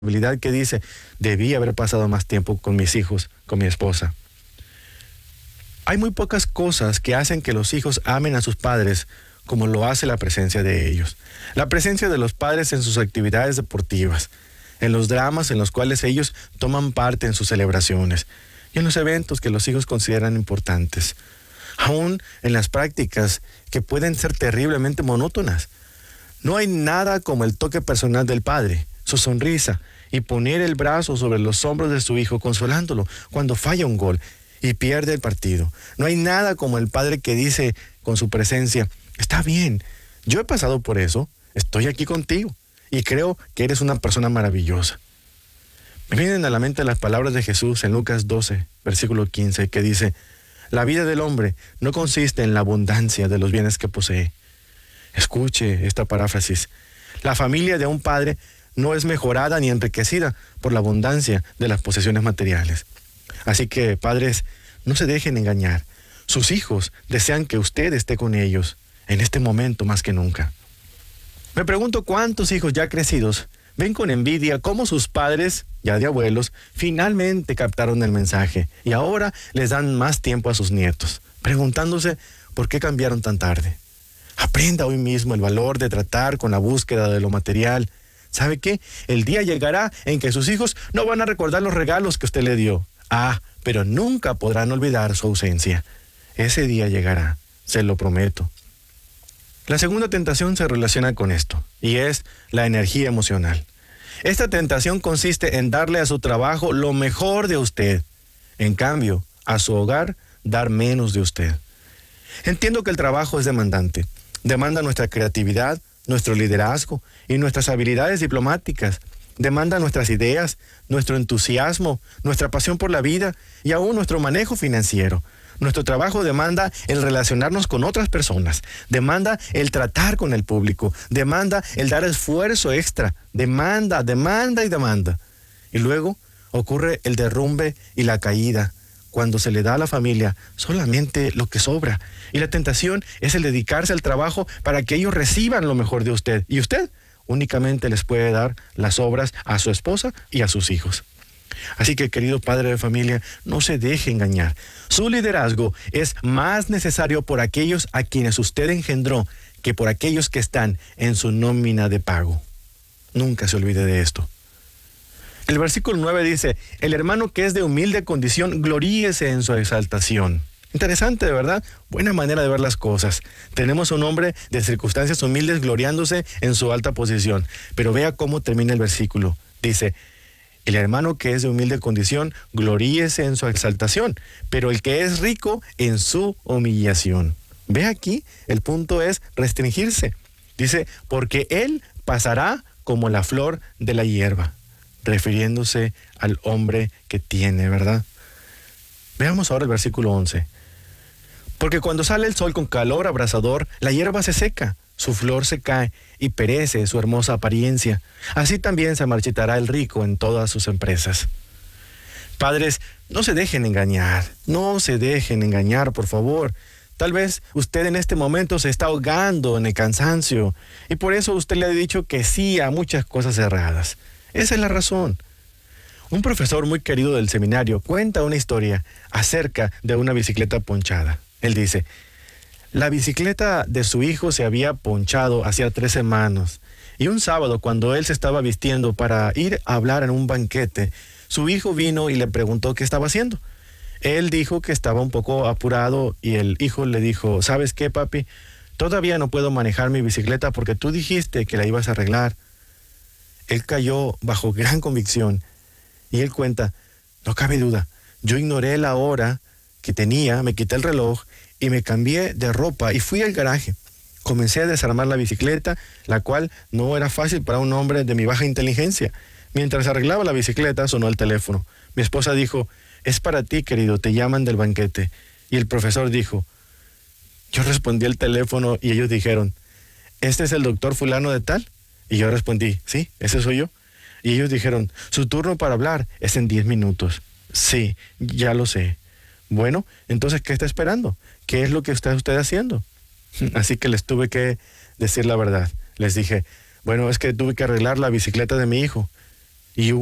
responsabilidad que dice, debí haber pasado más tiempo con mis hijos, con mi esposa. Hay muy pocas cosas que hacen que los hijos amen a sus padres como lo hace la presencia de ellos. La presencia de los padres en sus actividades deportivas, en los dramas en los cuales ellos toman parte en sus celebraciones y en los eventos que los hijos consideran importantes. Aún en las prácticas que pueden ser terriblemente monótonas. No hay nada como el toque personal del padre, su sonrisa y poner el brazo sobre los hombros de su hijo consolándolo cuando falla un gol y pierde el partido. No hay nada como el padre que dice con su presencia, está bien, yo he pasado por eso, estoy aquí contigo y creo que eres una persona maravillosa. Me vienen a la mente las palabras de Jesús en Lucas 12, versículo 15, que dice, la vida del hombre no consiste en la abundancia de los bienes que posee. Escuche esta paráfrasis. La familia de un padre no es mejorada ni enriquecida por la abundancia de las posesiones materiales. Así que, padres, no se dejen engañar. Sus hijos desean que usted esté con ellos en este momento más que nunca. Me pregunto cuántos hijos ya crecidos ven con envidia cómo sus padres, ya de abuelos, finalmente captaron el mensaje y ahora les dan más tiempo a sus nietos, preguntándose por qué cambiaron tan tarde. Aprenda hoy mismo el valor de tratar con la búsqueda de lo material. ¿Sabe qué? El día llegará en que sus hijos no van a recordar los regalos que usted le dio. Pero nunca podrán olvidar su ausencia. Ese día llegará, se lo prometo. La segunda tentación se relaciona con esto, y es la energía emocional. Esta tentación consiste en darle a su trabajo lo mejor de usted. En cambio, a su hogar, dar menos de usted. Entiendo que el trabajo es demandante. Demanda nuestra creatividad, nuestro liderazgo y nuestras habilidades diplomáticas. Demanda nuestras ideas, nuestro entusiasmo, nuestra pasión por la vida y aún nuestro manejo financiero. Nuestro trabajo demanda el relacionarnos con otras personas, demanda el tratar con el público, demanda el dar esfuerzo extra, demanda. Y luego ocurre el derrumbe y la caída, cuando se le da a la familia solamente lo que sobra. Y la tentación es el dedicarse al trabajo para que ellos reciban lo mejor de usted. Y usted únicamente les puede dar las obras a su esposa y a sus hijos. Así que, querido padre de familia, no se deje engañar. Su liderazgo es más necesario por aquellos a quienes usted engendró que por aquellos que están en su nómina de pago. Nunca se olvide de esto. El versículo 9 dice, el hermano que es de humilde condición, gloríese en su exaltación. Interesante, ¿verdad? Buena manera de ver las cosas. Tenemos un hombre de circunstancias humildes gloriándose en su alta posición. Pero vea cómo termina el versículo. Dice, el hermano que es de humilde condición, gloríese en su exaltación, pero el que es rico en su humillación. Ve aquí, el punto es restringirse. Dice, porque él pasará como la flor de la hierba, refiriéndose al hombre que tiene, ¿verdad? Veamos ahora el versículo 11. Porque cuando sale el sol con calor abrasador, la hierba se seca, su flor se cae y perece su hermosa apariencia. Así también se marchitará el rico en todas sus empresas. Padres, no se dejen engañar, por favor. Tal vez usted en este momento se está ahogando en el cansancio y por eso usted le ha dicho que sí a muchas cosas erradas. Esa es la razón. Un profesor muy querido del seminario cuenta una historia acerca de una bicicleta ponchada. Él dice, la bicicleta de su hijo se había ponchado hacía 3 semanas y un sábado cuando él se estaba vistiendo para ir a hablar en un banquete, su hijo vino y le preguntó qué estaba haciendo. Él dijo que estaba un poco apurado y el hijo le dijo, ¿sabes qué, papi? Todavía no puedo manejar mi bicicleta porque tú dijiste que la ibas a arreglar. Él cayó bajo gran convicción y él cuenta, no cabe duda, yo ignoré la hora que tenía, me quité el reloj y me cambié de ropa y fui al garaje. Comencé a desarmar la bicicleta, la cual no era fácil para un hombre de mi baja inteligencia. Mientras arreglaba la bicicleta, sonó el teléfono. Mi esposa dijo, es para ti, querido, te llaman del banquete. Y el profesor dijo, yo respondí el teléfono y ellos dijeron, ¿este es el doctor fulano de tal? Y yo respondí, sí, ese soy yo. Y ellos dijeron, su turno para hablar es en 10 minutos. Sí, ya lo sé. Bueno, entonces, ¿qué está esperando? ¿Qué es lo que está usted haciendo? Así que les tuve que decir la verdad. Les dije, bueno, es que tuve que arreglar la bicicleta de mi hijo. Y